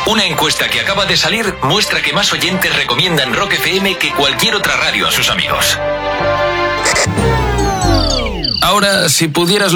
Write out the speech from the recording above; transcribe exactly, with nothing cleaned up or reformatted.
Una encuesta que acaba de salir muestra que más oyentes recomiendan Rock F M que cualquier otra radio a sus amigos. Ahora, si pudieras